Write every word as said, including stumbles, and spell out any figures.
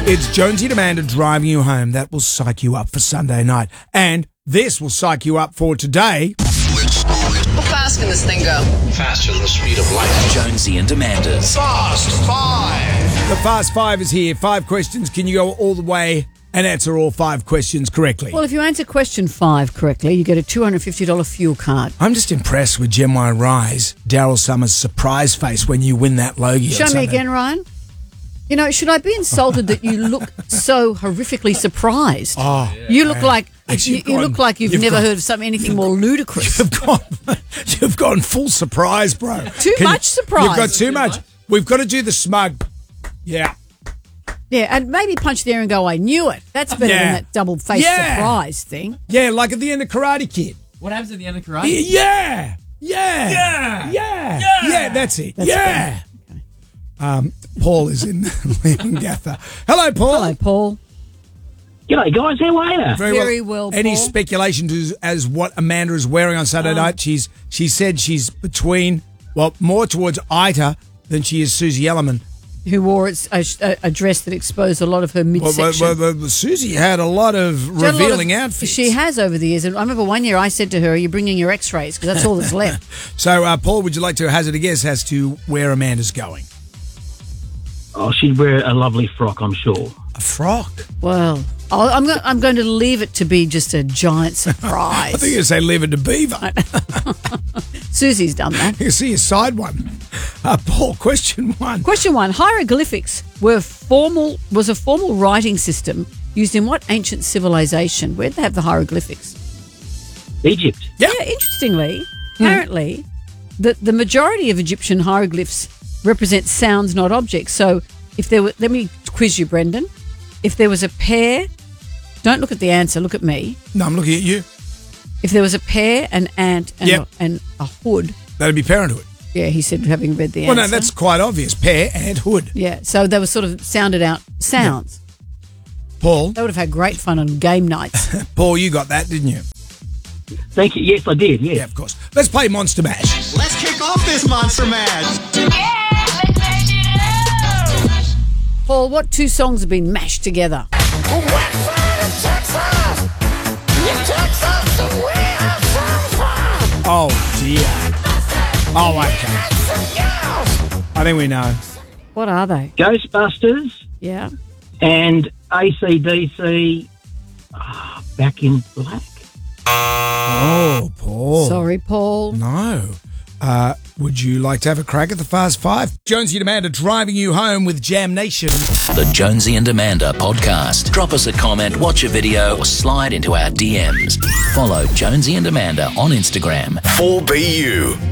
It's Jonesy and Amanda driving you home. That will psych you up for Sunday night. And this will psych you up for today. How fast can this thing go? Faster than the speed of light. Jonesy and Amanda's Fast Five. The Fast Five is here. Five questions. Can you go all the way and answer all five questions correctly? Well, if you answer question five correctly, you get a two hundred fifty dollars fuel card. I'm just impressed with Gem Y Rise, Daryl Summers' surprise face when you win that Logie. Show me again, Ryan. You know, should I be insulted that you look so horrifically surprised? Oh, you look like Actually, you, you've you gone- look like you've, you've never gone- heard of something anything more ludicrous. You've gone, you've gone full surprise, bro. Too Can much you- surprise. You've got too much. We've got to do the smug. Yeah. Yeah, and maybe punch there and go, I knew it. That's better Yeah. than that double-faced Yeah. surprise thing. Yeah, like at the end of Karate Kid. What happens at the end of Yeah. karate? Yeah. Yeah. Yeah. Yeah. Yeah, that's it. That's yeah. Um, Paul is in Leongatha. Hello, Paul. Hello, Paul. G'day, guys. How are you? Very well, Any Paul. speculation to, as what Amanda is wearing on Saturday night? She's She said she's between, well, more towards Ita than she is Susie Ellerman. Who wore its, a, a, a dress that exposed a lot of her Well, midsection. well, well, well, Susie had a lot of She had a lot of- revealing outfits. She has over the years. And I remember one year I said to her, are you bringing your x-rays? Because that's all that's left. So, uh, Paul, would you like to hazard a guess as to where Amanda's going? Oh, she'd wear a lovely frock, I'm sure. A frock? Well, I'll, I'm, go- I'm going to leave it to be just a giant I surprise. think you say live it to Beaver. Susie's done that. You see a side one. Uh, Paul, question one. Question one. Hieroglyphics were formal was a formal writing system used in what ancient civilization? Where'd they have the hieroglyphics? Egypt. Yeah. Yeah, interestingly, apparently, the, the majority of Egyptian hieroglyphs represent sounds, not objects. So if there were, let me quiz you, Brendan. If there was a pear, don't look at the answer, look at me. No, I'm looking at you. If there was a pear, an ant, and, Yep. a, and a hood, That'd be parenthood. yeah, he said, having read the Well, answer. no, that's quite obvious. Pear and hood. Yeah, so they were sort of sounded out sounds. Paul, They would have had great fun on game nights. Paul, you got that, didn't you? Thank you. Yes, I did. Yeah. Yeah, of course. Let's play Monster Mash. Let's kick off this Monster Mash. Paul, what two songs have been mashed together? Oh, dear. Oh, okay. I think we know. What are they? Ghostbusters Yeah. and A C D C. ah, Back in Black. Oh, Paul. Sorry, Paul. No. Uh, would you like to have a crack at the Fast Five? Jonesy and Amanda driving you home with Jam Nation. The Jonesy and Amanda podcast. Drop us a comment, watch a video, or slide into our D Ms. Follow Jonesy and Amanda on Instagram. four B U.